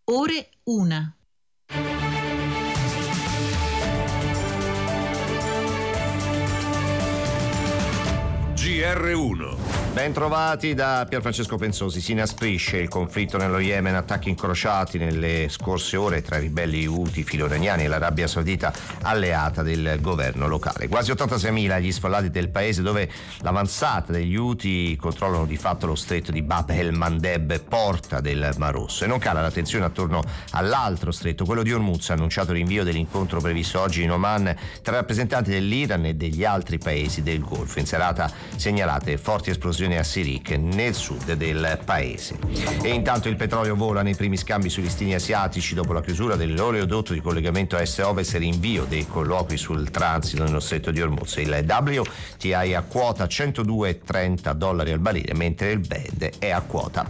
Ore 1. GR1. Ben trovati da Pierfrancesco Pensosi. Si inasprisce il conflitto nello Yemen, attacchi incrociati nelle scorse ore tra i ribelli Houthi filo-iraniani e l'Arabia Saudita alleata del governo locale. Quasi 86.000 gli sfollati del paese, dove l'avanzata degli Houthi controllano di fatto lo stretto di Bab el-Mandeb, porta del Mar Rosso, e non cala la tensione attorno all'altro stretto, quello di Hormuz. Ha annunciato l'invio dell'incontro previsto oggi in Oman tra rappresentanti dell'Iran e degli altri paesi del Golfo. In serata segnalate forti esplosioni a Sirik nel sud del paese. E intanto il petrolio vola nei primi scambi sui listini asiatici dopo la chiusura dell'oleodotto di collegamento est-ovest e rinvio dei colloqui sul transito nello stretto di Hormuz. Il WTI a quota $102,30 al barile, mentre il Brent è a quota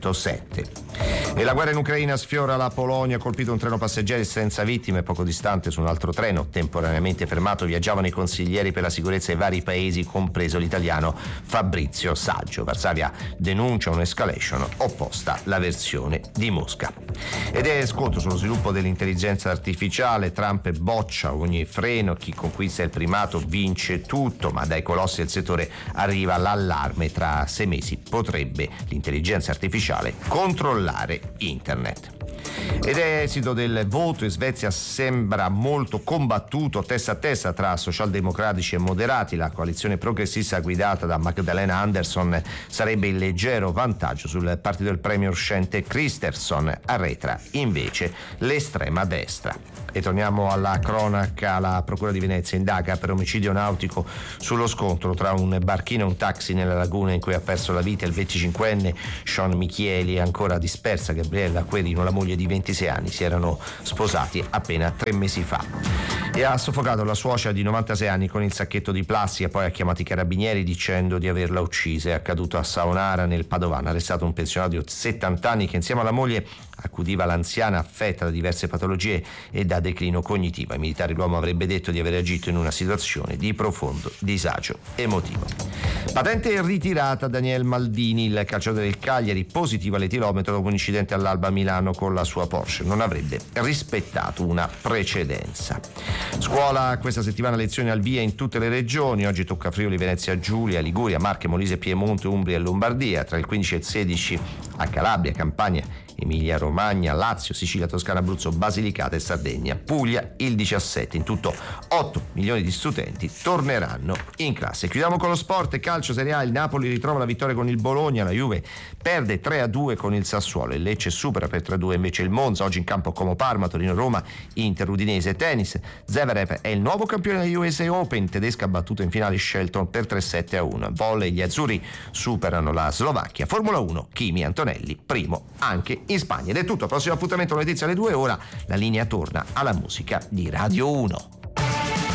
107. E la guerra in Ucraina sfiora la Polonia. Colpito un treno passeggeri senza vittime. Poco distante, su un altro treno temporaneamente fermato, viaggiavano i consiglieri per la sicurezza ai vari paesi, compreso l'italiano Fabrizio Saggio. Varsavia denuncia un'escalation opposta alla versione di Mosca. Ed è scontro sullo sviluppo dell'intelligenza artificiale. Trump boccia ogni freno, chi conquista il primato vince tutto, ma dai colossi del settore arriva l'allarme: tra 6 mesi potrebbe l'intelligenza artificiale controllare internet. Ed è esito del voto in Svezia sembra molto combattuto, testa a testa tra socialdemocratici e moderati. La coalizione progressista guidata da Magdalena Andersson sarebbe in leggero vantaggio sul partito del premier uscente Kristersson, arretra invece l'estrema destra. E torniamo alla cronaca. La procura di Venezia indaga per omicidio nautico sullo scontro tra un barchino e un taxi nella laguna in cui ha perso la vita il 25enne Sean Michieli e ancora dispersa Gabriella Querino, la moglie di 26 anni. Si erano sposati appena 3 mesi fa. E ha soffocato la suocera di 96 anni con il sacchetto di plastica, poi ha chiamato i carabinieri dicendo di averla uccisa. È accaduto a Saonara nel Padovano. Arrestato un pensionato di 70 anni che insieme alla moglie accudiva l'anziana affetta da diverse patologie e da declino cognitivo. Ai militari l'uomo avrebbe detto di aver agito in una situazione di profondo disagio emotivo. Patente ritirata Daniel Maldini, il calciatore del Cagliari, positivo all'etilometro dopo un incidente all'Alba Milano con la sua Porsche. Non avrebbe rispettato una precedenza. Scuola questa settimana, lezioni al via in tutte le regioni. Oggi tocca Friuli, Venezia Giulia, Liguria, Marche, Molise, Piemonte, Umbria e Lombardia. Tra il 15 e il 16 a Calabria, Campania, Emilia Romagna, Lazio, Sicilia, Toscana, Abruzzo, Basilicata e Sardegna. Puglia il 17. In tutto 8 milioni di studenti torneranno in classe. Chiudiamo con lo sport. Calcio Serie A. Il Napoli ritrova la vittoria con il Bologna. La Juve perde 3-2 con il Sassuolo. Il Lecce supera per 3-2 invece il Monza. Oggi in campo Como Parma, Torino Roma, Inter Udinese. Tennis. Zverev è il nuovo campione della USA Open. Tedesca ha battuto in finale Shelton per 3-7-1. Volley, gli azzurri superano la Slovacchia. Formula 1, Kimi Antonelli primo anche in Spagna. Ed è tutto. Prossimo appuntamento alle 2. Ora la linea torna alla musica di Radio 1.